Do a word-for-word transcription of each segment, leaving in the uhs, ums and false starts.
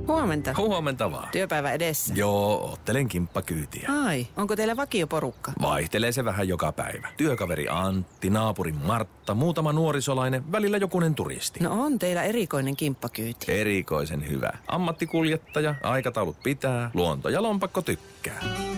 Huomenta. Huomenta vaan. Työpäivä edessä. Joo, ottelen kimppakyytiä. Ai, onko teillä vakioporukka? Vaihtelee se vähän joka päivä. Työkaveri Antti, naapurin Martta, muutama nuorisolainen, välillä jokunen turisti. No on teillä erikoinen kimppakyyti. Erikoisen hyvä. Ammattikuljettaja, aikataulut pitää, luonto ja lompakko tykkää.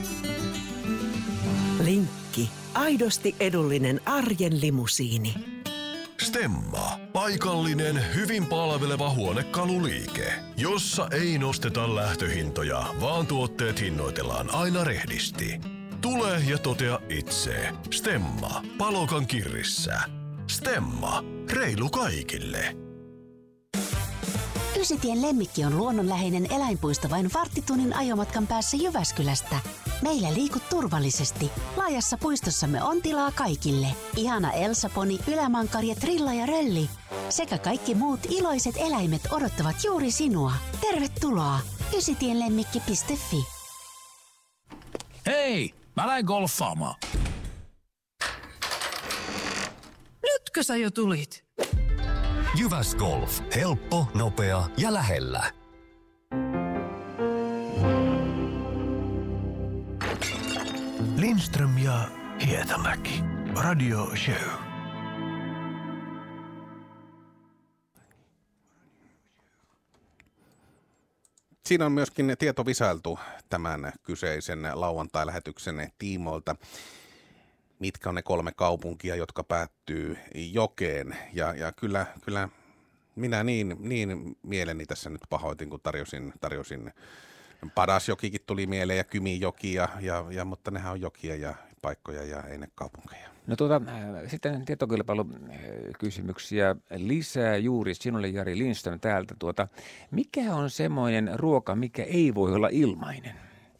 Linkki. Aidosti edullinen arjen limusiini. Stemma. Paikallinen, hyvin palveleva huonekaluliike, jossa ei nosteta lähtöhintoja, vaan tuotteet hinnoitellaan aina rehdisti. Tule ja totea itse. Stemma. Palokan kirrissä. Stemma. Reilu kaikille. Ysitien Lemmikki on luonnonläheinen eläinpuisto vain varttitunnin ajomatkan päässä Jyväskylästä. Meillä liikut turvallisesti. Laajassa puistossamme on tilaa kaikille. Ihana Elsa-poni, ylämankari, trilla ja rölli. Sekä kaikki muut iloiset eläimet odottavat juuri sinua. Tervetuloa! ysitienlemmikki piste fi. Hei, mä lähden golfaamaan. Nytkö sä jo tulit? Jyväsgolf. Helppo, nopea ja lähellä. Lindström ja Hietamäki. Radio Show. Siinä on myöskin tieto visailtu tämän kyseisen lauantai-lähetyksen tiimoilta. Mitkä on ne kolme kaupunkia, jotka päättyy jokeen. Ja, ja kyllä, kyllä minä niin, niin mieleni tässä nyt pahoitin, kun tarjosin, tarjosin Padasjokikin tuli mieleen ja Kymijoki, ja, ja, ja, mutta nehän on jokia ja paikkoja ja ei ne kaupunkeja. No tuota, sitten tietokilpailukysymyksiä lisää juuri sinulle, Jari Lindström, täältä. Tuota, mikä on semmoinen ruoka, mikä ei voi olla ilmainen?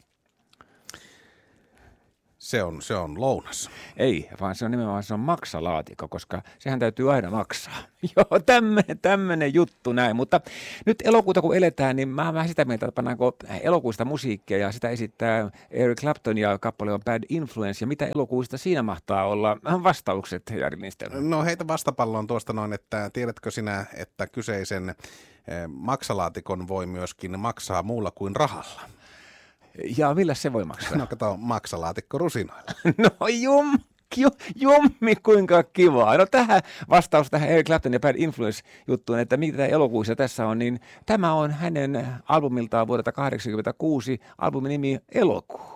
Se on, se on lounas. Ei, vaan se on nimenomaan se on maksalaatikko, koska sehän täytyy aina maksaa. Joo, tämmöinen, tämmöinen juttu näin. Mutta nyt elokuuta kun eletään, niin mä oon vähän sitä mieltä, että pannaanko elokuista musiikkia ja sitä esittää Eric Clapton ja kappale on Bad Influence. Ja mitä elokuista siinä mahtaa olla? Vastaukset, Jari Lindström. No heitä vastapalloon tuosta noin, että tiedätkö sinä, että kyseisen maksalaatikon voi myöskin maksaa muulla kuin rahalla? Ja millä se voi maksaa? No kato, maksalaatikko rusinoilla. No jum, ju, jummi, kuinka kivaa. No tähän vastaus tähän Eric Clapton ja Bad Influence-juttuun, että mitä elokuissa tässä on, niin tämä on hänen albumiltaan vuodelta kahdeksankymmentäkuusi, albumin nimi Elokuu.